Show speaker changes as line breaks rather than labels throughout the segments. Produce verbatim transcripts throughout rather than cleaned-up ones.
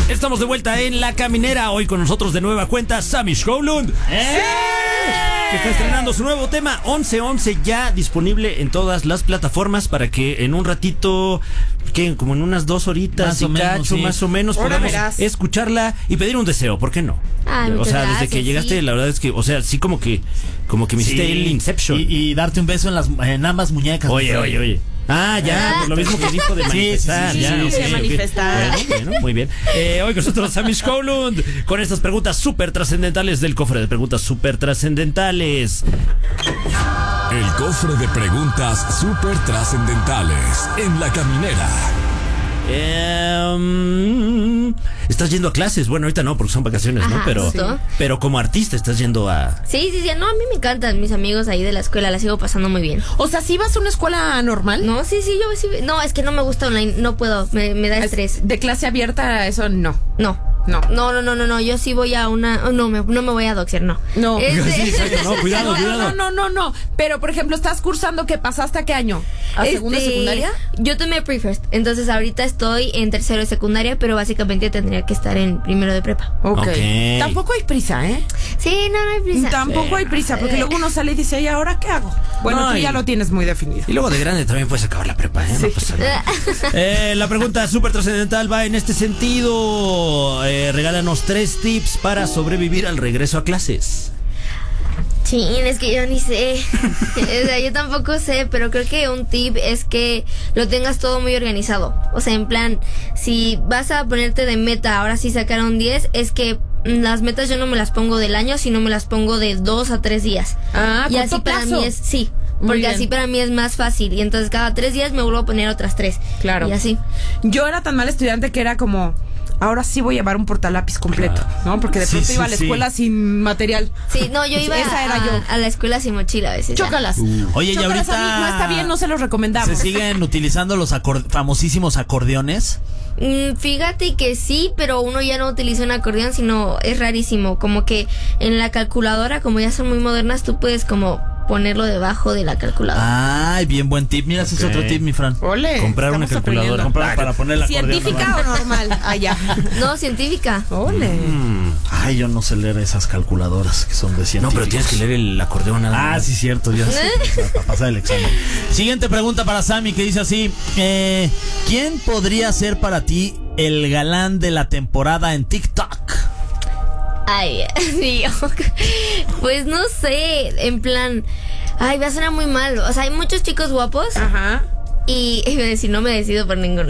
Estamos de vuelta en La Caminera. Hoy con nosotros de nueva cuenta Sammy Skolund, ¡eh! que está estrenando su nuevo tema once once, ya disponible en todas las plataformas para que en un ratito, que como en unas dos horitas
más
y
o menos,
cacho,
sí.
más o menos,
Ahora
podamos
verás.
escucharla y pedir un deseo. ¿Por qué no?
Ay,
o
muchas
sea, desde
gracias,
que llegaste,
sí.
la verdad es que, o sea, sí como que como que me hiciste
Sí.
el Inception.
Y, y darte un beso en las en ambas muñecas.
Oye,
mi
oye,
Freddy.
oye. Ah, ya, por lo mismo que dijo de
Sí, sí,
manifestar.
sí,
ya,
sí,
ok,
de
ok.
manifestar.
Bueno, bueno, muy bien. Eh, hoy con nosotros Sammy Skolund con estas preguntas súper trascendentales del cofre de preguntas súper trascendentales.
El cofre de preguntas súper trascendentales en La Caminera.
Eh, estás yendo a clases. Bueno, ahorita no, porque son vacaciones, ¿no?
Ajá,
Pero,
justo.
pero como artista estás yendo a...
Sí, sí, sí, no, a mí me encantan mis amigos ahí de la escuela, la sigo pasando muy bien.
O sea, ¿sí vas a una escuela normal?
No, sí, sí, yo sí. No, es que no me gusta online, no puedo, me, me da estrés.
De clase abierta, eso no.
No.
No.
No, no, no, no, no, yo sí voy a una... oh, no, me, no me voy a doxear, no.
No.
Este-
Sí, exacto, no, cuidado,
No,
cuidado.
no, no, no, no. Pero, por ejemplo, ¿estás cursando qué pasaste a qué año? ¿A segunda
Este,
secundaria?
Yo tomé pre-first, entonces ahorita estoy en tercero de secundaria, pero básicamente tendría que estar en primero de prepa.
Ok.
Ok.
Tampoco hay prisa, ¿eh?
Sí, no, no hay prisa.
Tampoco hay prisa, porque luego uno sale y dice, ¿y ahora qué hago? Bueno,
No,
tú
y-
ya lo tienes muy definido.
Y luego de grande también puedes acabar la prepa, ¿eh? No pasa nada. Eh, la pregunta súper trascendental va en este sentido. Eh, regálanos tres tips para sobrevivir al regreso a clases.
Sí, es que yo ni sé. O sea, yo tampoco sé, pero creo que un tip es que lo tengas todo muy organizado. O sea, en plan, si vas a ponerte de meta, ahora sí sacar un diez, es que las metas yo no me las pongo del año, sino me las pongo de dos a tres días.
Ah,
y
corto
así para
plazo.
mí es, sí.
Muy
Porque
bien.
así para mí es más fácil. Y entonces cada tres días me vuelvo a poner otras tres.
Claro.
Y así.
Yo era tan mal estudiante que era como, ahora sí voy a llevar un portalápiz completo, ¿no? Porque de
Sí,
pronto
sí,
iba a la
sí.
escuela sin material.
Sí, no, yo iba
Esa era
a,
yo.
a la escuela sin mochila a veces. ya.
Chócalas.
Oye, y
Chócalas,
ahorita
a mí no está bien, no se los recomendamos.
¿Se siguen utilizando los acor- famosísimos acordeones?
Mm, fíjate que sí, pero uno ya no utiliza un acordeón, sino es rarísimo. Como que en la calculadora, como ya son muy modernas, tú puedes como ponerlo debajo de la calculadora.
Ay, bien buen tip. Mira, ese
Ok.
es otro tip, mi Fran.
Ole,
Comprar una
estamos
calculadora.
aprendiendo.
Comprar para poner la acordeón.
¿Científica o normal? Allá.
No, científica.
Ole.
Mm.
Ay, yo no sé leer esas calculadoras que son de
No,
científicos.
pero tienes que leer el acordeón nada
Ah,
más.
sí, cierto, ya sé. O sea, para pasar el examen. Siguiente pregunta para Sammy, que dice así: eh, ¿quién podría ser para ti el galán de la temporada en TikTok?
Ay, sí. Pues no sé, en plan... Ay, va a sonar muy mal. O sea, hay muchos chicos guapos
Ajá.
y iba a decir, no me decido por ninguno.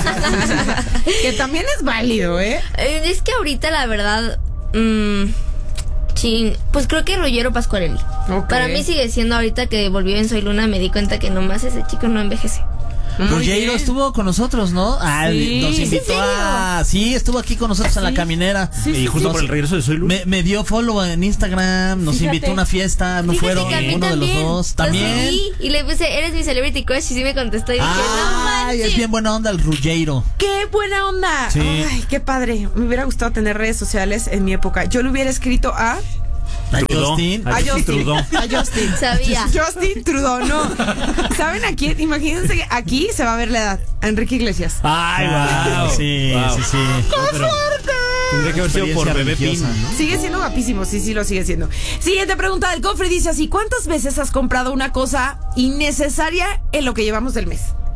Que también es válido, ¿eh?
Eh, Es que ahorita la verdad... mm, chin, pues creo que Rogero Pascuarelli.
Ok.
Para mí sigue siendo, ahorita que volvió en Soy Luna, me di cuenta que nomás ese chico no envejece.
Muy
Rogero
bien.
estuvo con nosotros, ¿no? Ah,
Sí.
nos
¿Es en
invitó
serio?
a... Sí, estuvo aquí con nosotros en la caminera.
Sí,
Y
sí,
justo
sí.
por el regreso de Soy Luz.
Me, me dio follow en Instagram, nos
Fíjate.
invitó a una fiesta, no
Fíjate
fueron
que a mí
uno de los
también.
dos.
Lo
También.
seguí y le puse, eres mi celebrity crush, y sí me contestó y dije, no
Ay,
manches.
es bien buena onda el Ruggiero.
¡Qué buena onda!
Sí.
Ay, qué padre. Me hubiera gustado tener redes sociales en mi época. Yo le hubiera escrito a...
A
Trudeau.
Justin.
A
A Justin.
Trudeau.
A Justin.
Sabía.
Justin Trudeau, no. ¿Saben a quién? Imagínense que aquí se va a ver la edad. A Enrique Iglesias.
Ay,
Ah,
wow.
sí,
Wow.
sí, sí.
No, pero tendría que haber sido por
Experiencia
Bebé Pin,
religiosa.
¿no?
Sigue siendo guapísimo, sí, sí lo sigue siendo. Siguiente pregunta del cofre dice así: ¿cuántas veces has comprado una cosa innecesaria en lo que llevamos del mes?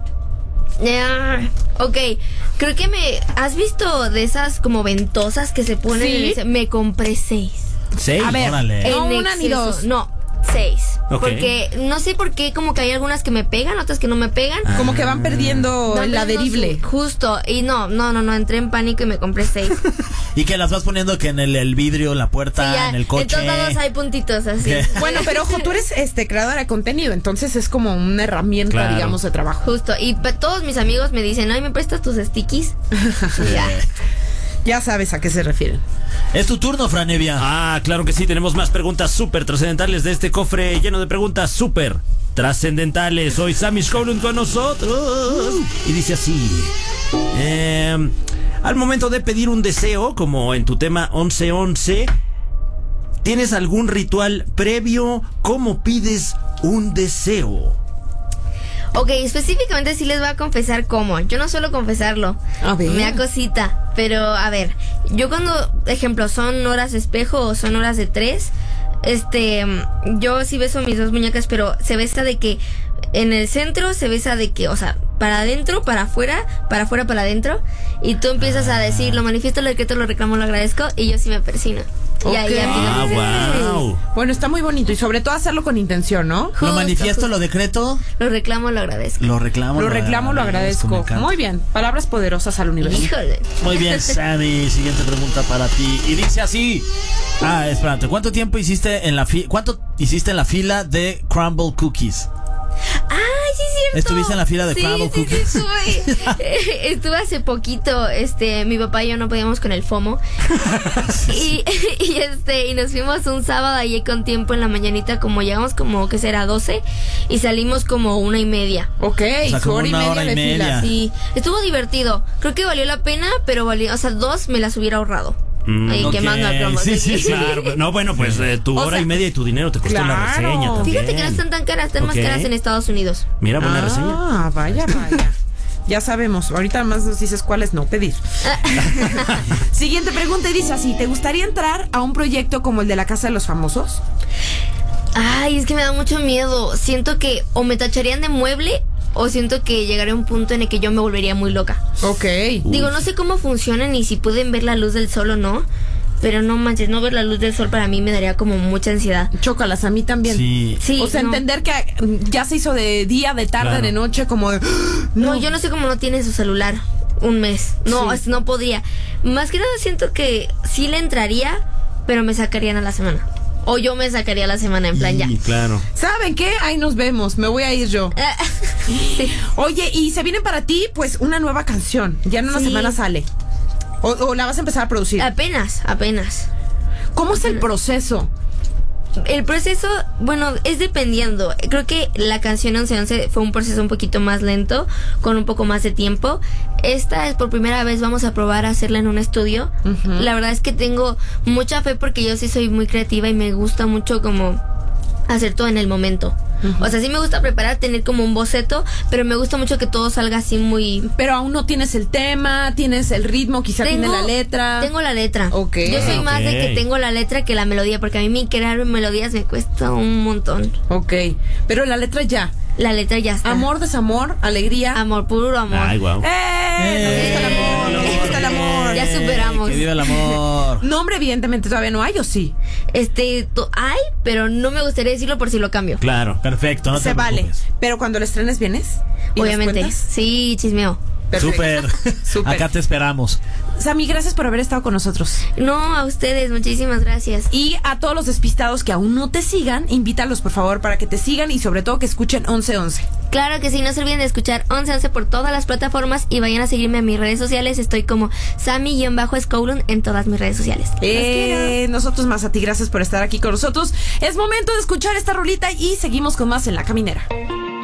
Ah, ok, creo que me... ¿Has visto de esas como ventosas que se ponen?
Sí.
en el- Me compré seis.
Seis.
A ver,
Órale.
no
En
una ni
exceso.
dos.
No, seis.
Ok.
Porque no sé por qué, como que hay algunas que me pegan, otras que no me pegan.
Como que van perdiendo
Van
el
perdiendo
adherible.
su- Justo, y no, no, no, no, entré en pánico y me compré seis.
Y que las vas poniendo que en el, el vidrio, la puerta,
Sí, ya,
en el coche.
en todos lados hay puntitos así.
¿Qué?
Bueno, pero ojo, tú eres este creadora de contenido, entonces es como una herramienta,
Claro.
digamos, de trabajo.
Justo, y pe- todos mis amigos me dicen, ay, ¿me prestas tus stickies? Y ya.
Ya sabes a qué se refieren.
Es tu turno, Franevia.
Ah, claro que sí, tenemos más preguntas súper trascendentales de este cofre lleno de preguntas súper trascendentales. Hoy Sammy Skolund con nosotros. Y dice así: eh, al momento de pedir un deseo, como en tu tema once once, ¿tienes algún ritual previo? ¿Cómo pides un deseo?
Ok, específicamente sí les voy a confesar cómo. Yo no suelo confesarlo.
A ver.
Me da cosita. Pero, a ver, yo cuando, ejemplo, son horas de espejo o son horas de tres, este, yo sí beso mis dos muñecas, pero se besa de que en el centro se besa de que, o sea, para adentro, para afuera, para afuera, para adentro. Y tú empiezas a decir, lo manifiesto, lo decreto, lo reclamo, lo agradezco. Y yo sí me persino. Y ahí ya
Ah,
pido,
wow.
Bueno, está muy bonito y sobre todo hacerlo con intención, ¿no?
Lo
Justo,
manifiesto,
justo.
lo decreto,
Lo reclamo, lo agradezco.
lo reclamo.
Lo reclamo, lo
me
agradezco.
encanta.
Muy bien, palabras poderosas al universo.
Híjole.
Muy bien, Sammy. Siguiente pregunta para ti. Y dice así. Ah, espérate. ¿Cuánto tiempo hiciste en la fi ¿Cuánto hiciste en la fila de Crumble Cookies?
¡Ay, sí es cierto!
¿Estuviste en la fila de
sí,
Crumble
sí,
Cookies?
Sí, estuve. Eh, estuve hace poquito, este, mi papá y yo no podíamos con el FOMO. y, y este, y nos fuimos un sábado allí con tiempo en la mañanita, como llegamos como que será doce, y salimos como una y media.
Ok,
O sea,
su
como
hora y
una
media
hora y
de
media.
fila.
Sí, estuvo divertido. Creo que valió la pena, pero valió, o sea, dos me las hubiera ahorrado.
Mm,
Ahí
ok.
quemando al promo.
Sí, sí, sí.
Claro, no, bueno, pues eh, tu
O
hora
sea,
y media y tu dinero te costó la
claro.
reseña también.
Fíjate que no están tan caras, están
Ok.
más caras en Estados Unidos.
Mira, buena reseña.
Ah, vaya, vaya. Ya sabemos, ahorita más nos dices cuáles no pedir. Siguiente pregunta y dice así, ¿te gustaría entrar a un proyecto como el de la Casa de los Famosos?
Ay, es que me da mucho miedo. Siento que o me tacharían de mueble o siento que llegaría a un punto en el que yo me volvería muy loca.
Ok.
Digo, no sé cómo funcionan y si pueden ver la luz del sol o no, pero no manches, no ver la luz del sol para mí me daría como mucha ansiedad.
Chócalas, a mí también.
Sí.
Sí,
O sea,
no.
entender que ya se hizo de día, de tarde,
Claro.
de noche, como de...
No, yo no sé cómo no tiene su celular un mes. No,
Sí.
es- no podría. Más que nada siento que sí le entraría, pero me sacarían a la semana. O yo me sacaría a la semana en plan ya.
Sí, claro.
¿Saben qué? Ahí nos vemos, me voy a ir yo.
Sí.
Oye, y se viene para ti, pues, una nueva canción. Ya en una
Sí.
semana sale. O, o la vas a empezar a producir.
Apenas, apenas.
¿Cómo es el proceso?
El proceso, bueno, es dependiendo. Creo que la canción once once fue un proceso un poquito más lento, con un poco más de tiempo. Esta es por primera vez, vamos a probar a hacerla en un estudio.
Ujú.
La verdad es que tengo mucha fe porque yo sí soy muy creativa y me gusta mucho como hacer todo en el momento. O sea, sí me gusta preparar, tener como un boceto, pero me gusta mucho que todo salga así muy...
Pero aún no tienes el tema, tienes el ritmo, quizá tiene la letra.
Tengo la letra.
Ok.
Yo soy más de que
Ok.
tengo la letra que la melodía, porque a mí mi crear melodías me cuesta un montón.
Ok. Pero la letra ya.
La letra ya está.
Amor, desamor, alegría.
Amor, puro amor.
Ay, wow.
¡Eh! Nos gusta el amor, nos gusta el amor.
Ya superamos.
Que viva el amor.
Nombre, evidentemente, todavía no hay, ¿o sí?
Este, to- hay, pero no me gustaría decirlo por si lo cambio.
Claro.
Perfecto, no
Se
te
vale.
preocupes.
Pero cuando lo estrenes, ¿vienes? ¿Y nos
Obviamente.
cuentas?
Sí, chismeo.
Perfecto.
Súper.
Súper.
Acá te esperamos.
Sammy, gracias por haber estado con nosotros.
No, a ustedes, muchísimas gracias.
Y a todos los despistados que aún no te sigan, invítalos por favor para que te sigan y sobre todo que escuchen once once.
Claro que sí, no se olviden de escuchar once once por todas las plataformas y vayan a seguirme en mis redes sociales. Estoy como Sammy-Scoulun en todas mis redes sociales. Los quiero.
Eh, nosotros más a ti, gracias por estar aquí con nosotros. Es momento de escuchar esta rolita y seguimos con más en La Caminera.